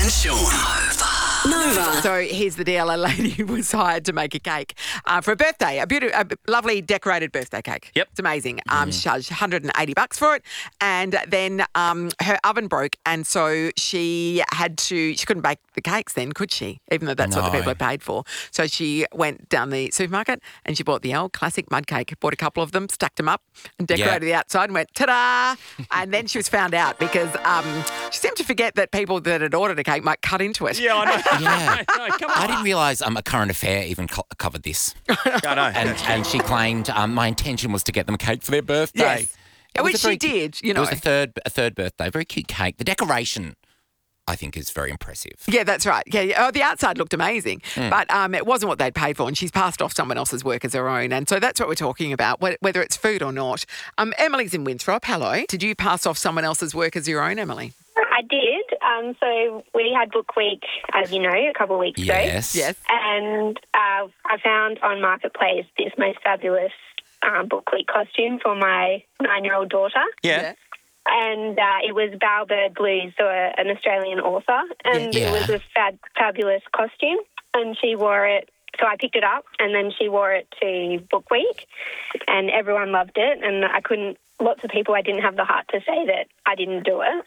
and Sean. Nova. So here's the deal. A lady was hired to make a cake for a birthday, a lovely decorated birthday cake. Yep. It's amazing. She charged $180 for it. And then her oven broke. And so she couldn't bake the cakes then, could she? Even though that's what the people had paid for. So she went down the supermarket and she bought the old classic mud cake, bought a couple of them, stacked them up and decorated the outside and went, ta-da! And then she was found out because she seemed to forget that people that had ordered a cake might cut into it. Yeah, I know. Yeah. No, come on. I didn't realise A Current Affair even covered this. I know. And she claimed my intention was to get them a cake for their birthday. Yes. It was Which a very she did, you It know. was a third birthday. Very cute cake. The decoration, I think, is very impressive. Yeah, that's right. Yeah, oh, the outside looked amazing, but it wasn't what they'd paid for, and she's passed off someone else's work as her own. And so that's what we're talking about, whether it's food or not. Emily's in Winthrop. Hello. Did you pass off someone else's work as your own, Emily? I did. So we had Book Week, as you know, a couple of weeks ago. Yes. And I found on Marketplace this most fabulous Book Week costume for my 9-year-old daughter. Yeah. And it was Bowerbird Blues, so an Australian author. And Yeah. it was a fabulous costume. And she wore it. So I picked it up and then she wore it to Book Week and everyone loved it. And lots of people, I didn't have the heart to say that I didn't do it.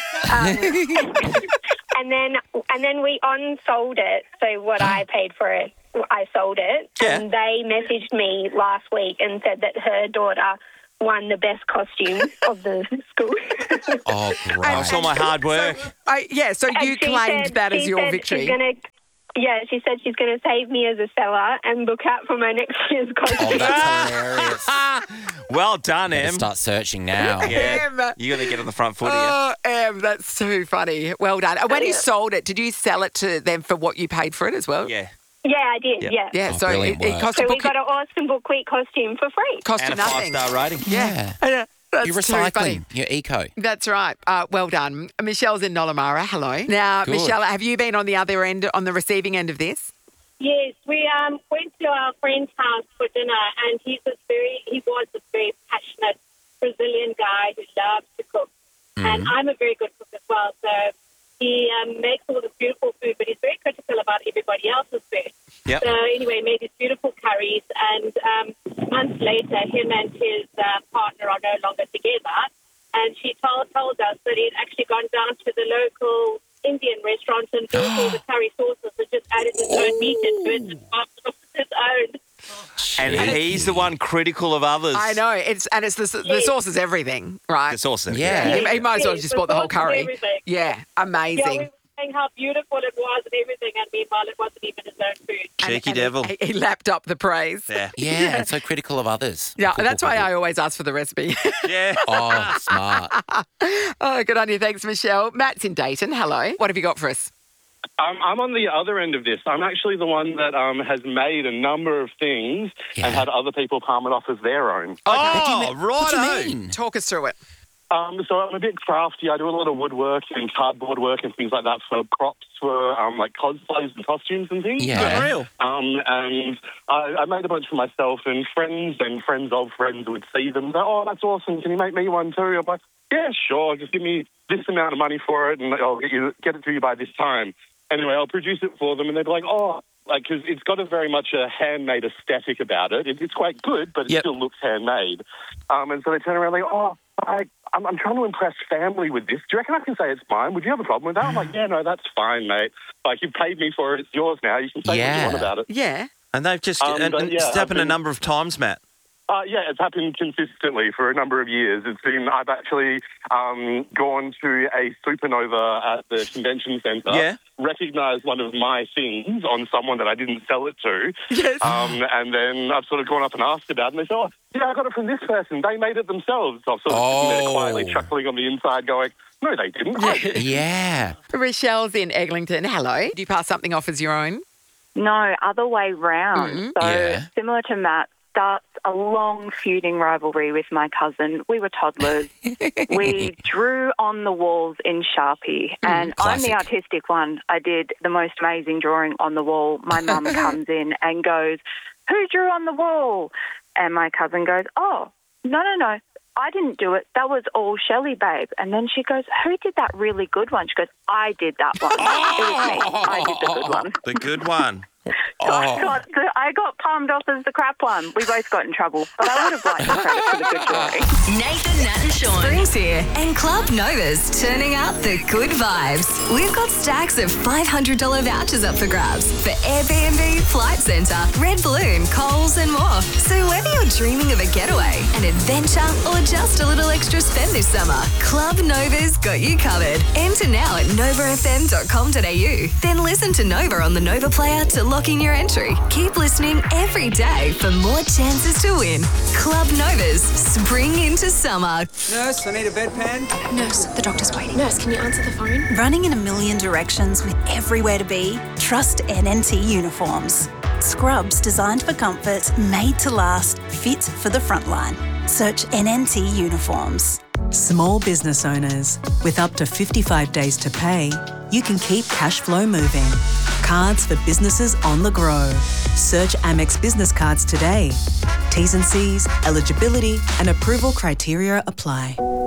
And then we on-sold it. So what I paid for it, I sold it. Yeah. And they messaged me last week and said that her daughter won the best costume of the school. Oh, great. I saw my hard work. So And you she claimed said- that as she your said victory. she said she's going to save me as a seller and look out for my next year's costume. Oh, that's hilarious. Well done, Better Em. start searching now. Yeah. Em. You got to get on the front foot here. Oh, Em, that's so funny. Well done. And when you sold it, did you sell it to them for what you paid for it as well? Yeah. Yeah, I did, yeah. Yeah, Oh, so brilliant it work. cost So a we book. got an awesome Book Week costume for free. Cost And you a nothing. 5-star rating. Yeah. That's You're too funny. recycling. You're eco. That's right. Well done. Michelle's in Nollamara. Hello. Now, Good. Michelle, have you been on the other end, on the receiving end of this? Yes, we went to our friend's house for dinner, and he was a very passionate Brazilian guy who loves to cook, and I'm a very good cook as well. So he makes all this beautiful food, but he's very critical about everybody else's food. Yep. So anyway, he made these beautiful curries, and months later, him and his partner are no longer together. And she told us that he'd actually gone down to the local Indian restaurant and bought all the curry sauces and just added his own meat into it and topped his own. And he's the one critical of others. I know. It's the sauce is everything, right? The sauce. Yeah. He might as well have just bought the whole sauce and curry. everything. Yeah, Yeah, amazing. we were saying how beautiful it was and everything, and meanwhile it wasn't even his own food. Cheeky And devil. He lapped up the praise. Yeah. Yeah, and so critical of others. Yeah, Cool, that's cool, why cool. I always ask for the recipe. Yeah. Oh, smart. Oh, good on you. Thanks, Michelle. Matt's in Dayton. Hello. What have you got for us? I'm on the other end of this. I'm actually the one that has made a number of things Yeah. and had other people palm it off as their own. Oh, What do righto. you mean? Talk us through it. So I'm a bit crafty. I do a lot of woodwork and cardboard work and things like that for props for like cosplays and costumes and things. Yeah. Unreal. And I made a bunch for myself, and friends of friends would see them and go, "Oh, that's awesome. Can you make me one too?" I'm like, "Yeah, sure. Just give me this amount of money for it, and I'll get it to you by this time." Anyway, I'll produce it for them, and they'd be like, "Oh," because it's got a very much a handmade aesthetic about it. It's quite good, but it Yep. still looks handmade. And so they turn around like, "Oh, I'm trying to impress family with this. Do you reckon I can say it's mine? Would you have a problem with that?" I'm like, "Yeah, no, that's fine, mate. Like, you've paid me for it. It's yours now. You can say what Yeah. you want about it." Yeah. And they've just But yeah, it's happened I've a been- number of times, Matt. Yeah, it's happened consistently for a number of years. I've actually gone to a supernova at the convention centre, Yeah. recognised one of my things on someone that I didn't sell it to, Yes. and then I've sort of gone up and asked about it, and they said, "Oh, yeah, I got it from this person. They made it themselves." So I'm sort of sitting there quietly chuckling on the inside going, "No, they didn't. I did." Yeah. Rochelle's in Eglinton. Hello. Do you pass something off as your own? No, other way round. So Yeah. similar to Matt, starts a long feuding rivalry with my cousin. We were toddlers. We drew on the walls in Sharpie. And I'm the classic. artistic one. I did the most amazing drawing on the wall. My mum comes in and goes, "Who drew on the wall?" And my cousin goes, "Oh, no. I didn't do it. That was all Shelley, babe. And then she goes, who did that really good one? She goes, I did that one. It was me. I did the good one. The good one. I got palmed off as the crap one. We both got in trouble, but I would have liked the credit for the good story. Nathan, Nat and Sean. Spring's here and Club Nova's turning out the good vibes. We've got stacks of $500 vouchers up for grabs for Airbnb, Flight Centre, Red Balloon, Coles and more. So whether you're dreaming of a getaway, an adventure or just a little extra spend this summer, Club Nova's got you covered. Enter now at novafm.com.au. Then listen to Nova on the Nova Player to lock in your entry. Keep listening every day for more chances to win. Club Nova's Spring into Summer. Nurse, I need a bedpan. Nurse, the doctor's waiting. Nurse, can you answer the phone? Running in a million directions with everywhere to be? Trust NNT Uniforms. Scrubs designed for comfort, made to last, fit for the front line. Search NNT Uniforms. Small business owners, with up to 55 days to pay, you can keep cash flow moving. Cards for businesses on the grow. Search Amex Business Cards today. T's and C's, eligibility and approval criteria apply.